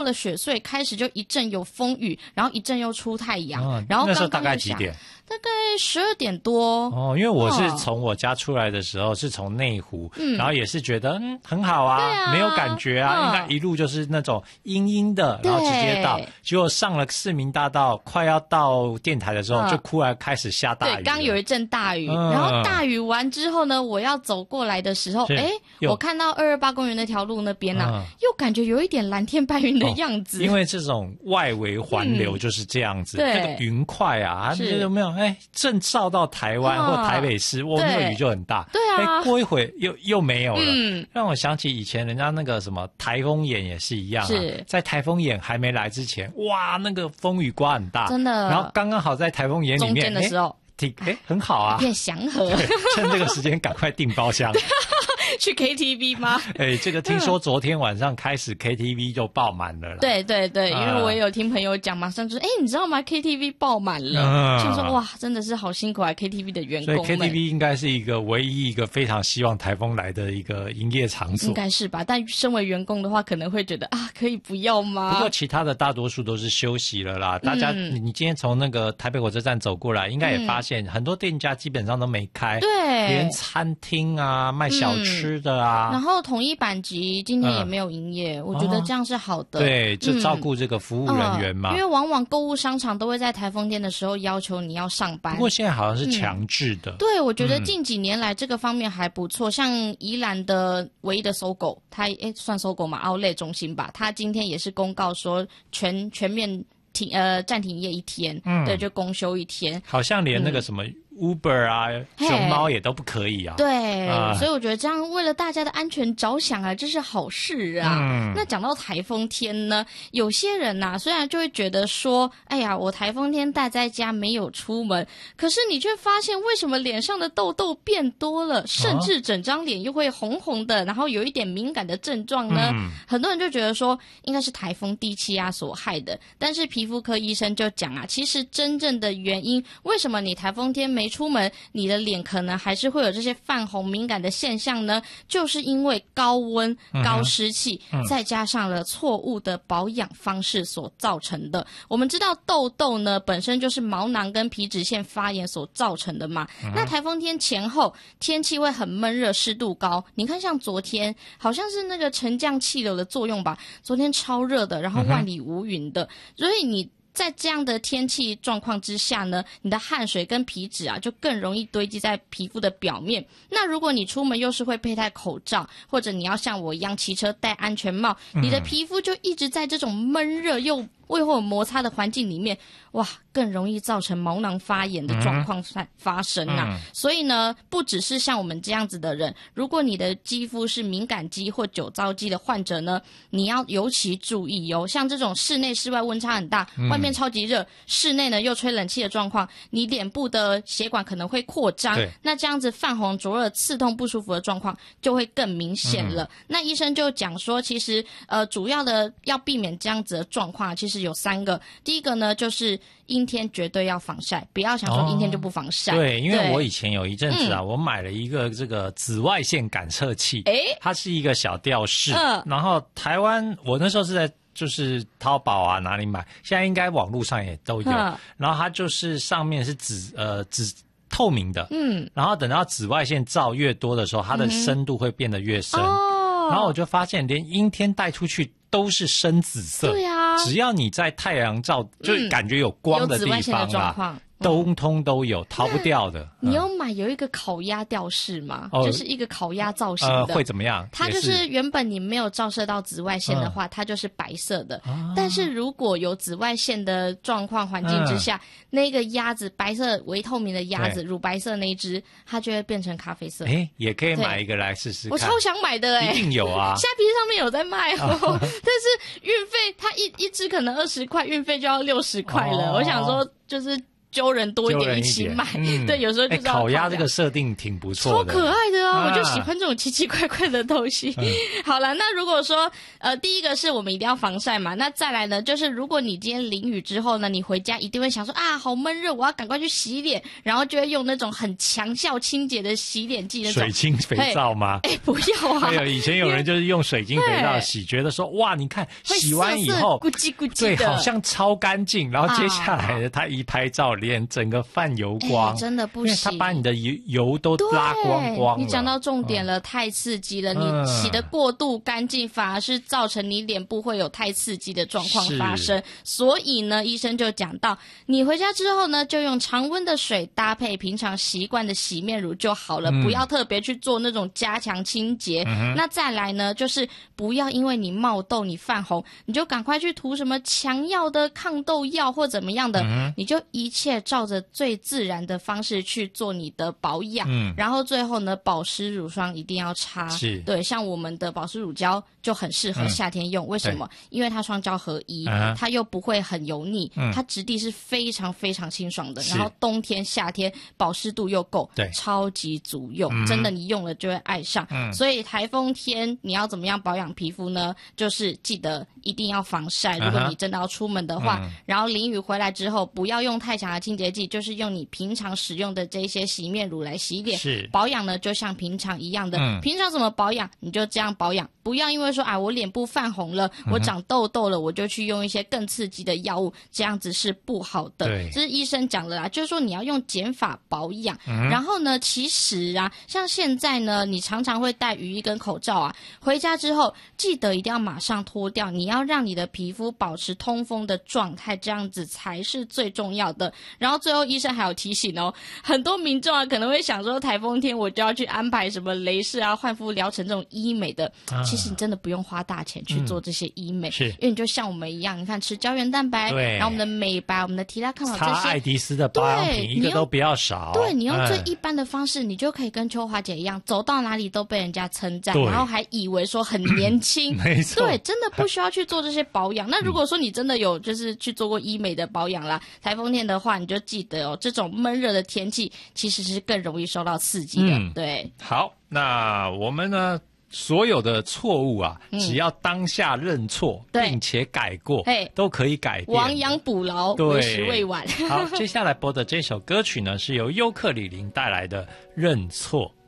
的雪隧开始就一阵有风雨，然后一阵又出太阳，然后那时候大概几点？ 大概12点多哦，因为我是从我家出来的时候是从内湖，然后也是觉得很好啊，没有感觉啊，应该一路就是那种阴阴的，然后直接到，结果上了市民大道，快要到电台的时候，就突然开始下大雨。 对，刚有一阵大雨，然后大雨完之后呢，我要走过来的时候，我看到228公园那条路那边又感觉有一点蓝天白云的样子。 因为这种外围环流就是这样子，那个云块啊，有没有？正照到台湾或台北市，那个雨就很大。 对啊， 过一会又没有了，让我想起以前人家那个什么台风眼也是一样在台风眼还没来之前，哇，那个风雨刮很大， 真的。 然后刚刚好在台风眼里面中间的时候， 很好啊， 变祥和， 趁这个时间赶快订包厢。 去 KTV 吗？ 这个听说昨天晚上开始 KTV 就爆满了啦。 对对对，因为我也有听朋友讲，马上就说你知道吗 ？KTV 爆满了，就说哇，真的是好辛苦啊 ！KTV 的员工们， 所以 KTV 应该是一个唯一一个非常希望台风来的一个营业场所， 应该是吧？但身为员工的话，可能会觉得可以不要吗？ 不过其他的大多数都是休息了啦。大家，你今天从那个台北火车站走过来，应该也发现很多店家基本上都没开， 对， 连餐厅啊、卖小吃的啊， 然后统一板级今天也没有营业，我觉得这样是好的。 对，就照顾这个服务人员嘛。 因为往往购物商场都会在台风天的时候要求你要上班。 不过现在好像是强制的。 对，我觉得近几年来这个方面还不错。像宜兰的唯一的搜狗，它算搜狗嘛 ，Outlet 中心吧，它今天也是公告说全面暂停业1天，对，就公休1天。 好像连那个什么Uber 啊，熊猫也都不可以啊。 对，所以我觉得这样为了大家的安全着想啊，这是好事啊。那讲到台风天呢，有些人虽然就会觉得说，哎呀，我台风天待在家没有出门，可是你却发现为什么脸上的痘痘变多了，甚至整张脸又会红红的，然后有一点敏感的症状呢？很多人就觉得说，应该是台风低气压所害的，但是皮肤科医生就讲其实真正的原因，为什么你台风天没出门，你的脸可能还是会有这些泛红敏感的现象呢？就是因为高温、高湿气，再加上了错误的保养方式所造成的。我们知道痘痘呢本身就是毛囊跟皮脂腺发炎所造成的嘛。那台风天前后天气会很闷热，湿度高。你看像昨天好像是那个沉降气流的作用吧，昨天超热的，然后万里无云的，所以你在这样的天气状况之下呢，你的汗水跟皮脂就更容易堆积在皮肤的表面。那如果你出门又是会佩戴口罩，或者你要像我一样骑车戴安全帽，你的皮肤就一直在这种闷热又会有摩擦的环境里面，哇，更容易造成毛囊发炎的状况发生所以呢，不只是像我们这样子的人，如果你的肌肤是敏感肌或酒糟肌的患者呢，你要尤其注意像这种室内室外温差很大，外面超级热，室内呢又吹冷气的状况，你脸部的血管可能会扩张，那这样子泛红灼热、刺痛不舒服的状况就会更明显了。那医生就讲说，其实主要的要避免这样子的状况，其实有3个。第一个呢，就是阴天绝对要防晒，不要想说阴天就不防晒。 对，因为我以前有一阵子我买了一个这个紫外线感测器，它是一个小吊饰，然后台湾我那时候是在就是淘宝啊哪里买，现在应该网络上也都有。然后它就是上面是紫透明的，然后等到紫外线照越多的时候，它的深度会变得越深。然后我就发现，连阴天带出去都是深紫色。 对啊， 只要你在太阳照，就感觉有光的地方通通都有，逃不掉的。 你有买有一个烤鸭吊饰吗？就是一个烤鸭造型的。 会怎么样？ 它就是原本你没有照射到紫外线的话，它就是白色的。但是如果有紫外线的状况环境之下，那个鸭子白色微透明的鸭子，乳白色那一只，它就会变成咖啡色。 也可以买一个来试试看。 我超想买的一定有啊！ 虾皮上面有在卖但是运费它一只可能20块，运费就要60块了。我想说就是揪人多一点一起买。对，有时候就是烤鸭这个设定挺不错的， 超可爱的啊！我就喜欢这种奇奇怪怪的东西。好了，那如果说第一个是我们一定要防晒嘛，那再来呢，就是如果你今天淋雨之后呢，你回家一定会想说啊，好闷热，我要赶快去洗脸，然后就会用那种很强效清洁的洗脸剂，那种水晶肥皂吗？ 不要啊！ 对啊，以前有人就是用水晶肥皂洗，觉得说哇，你看洗完以后咕叽咕叽对，好像超干净，然后接下来他一拍照，脸整个泛油光， 真的不行， 因为他把你的油都拉光光了。 你讲到重点了，太刺激了，你洗得过度干净，反而是造成你脸部会有太刺激的状况发生。所以呢，医生就讲到，你回家之后呢，就用常温的水搭配平常习惯的洗面乳就好了，不要特别去做那种加强清洁。那再来呢，就是不要因为你冒痘、你泛红，你就赶快去涂什么强药的抗痘药或怎么样的，你就一切照着最自然的方式去做你的保养。然后最后呢，保湿乳霜一定要擦。对，像我们的保湿乳胶就很适合夏天用。为什么？因为它双胶合一，它又不会很油腻，它质地是非常非常清爽的。然后冬天、夏天保湿度又够，超级足用。真的，你用了就会爱上。所以台风天你要怎么样保养皮肤呢？就是记得一定要防晒。如果你真的要出门的话，然后淋雨回来之后，不要用太强的清洁剂，就是用你平常使用的这些洗面乳来洗脸。保养呢，就像平常一样的，平常怎么保养你就这样保养，不要因为说我脸部泛红了，我长痘痘了，我就去用一些更刺激的药物，这样子是不好的。这是医生讲的啦，就是说你要用减法保养。然后呢，其实啊，像现在呢，你常常会戴雨衣跟口罩啊，回家之后记得一定要马上脱掉，你要让你的皮肤保持通风的状态，这样子才是最重要的。然后最后医生还有提醒哦，很多民众啊可能会想说，台风天我就要去安排什么雷射啊、焕肤疗程这种医美的，其实你真的不用花大钱去做这些医美，因为你就像我们一样，你看吃胶原蛋白，然后我们的美白、我们的提拉抗老这些， 擦爱迪斯的保养品一个都不要少。 对，你用最一般的方式，你就可以跟秋华姐一样，走到哪里都被人家称赞，然后还以为说很年轻。 没错， 对，真的不需要去做这些保养。那如果说你真的有就是去做过医美的保养啦，台风天的话，你就记得哦，这种闷热的天气其实是更容易受到刺激的。对， 好，那我们呢？所有的错误啊，只要当下认错，并且改过，都可以改变。 亡羊补牢，为时未晚。 好，接下来播的这首歌曲呢，是由尤克里里带来的《认错》。